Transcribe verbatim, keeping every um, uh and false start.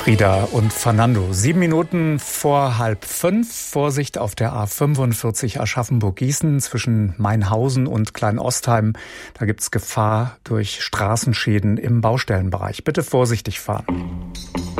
Frieda und Fernando. Sieben Minuten vor halb fünf. Vorsicht auf der A fünfundvierzig Aschaffenburg-Gießen zwischen Mainhausen und Kleinostheim. Da gibt's Gefahr durch Straßenschäden im Baustellenbereich. Bitte vorsichtig fahren.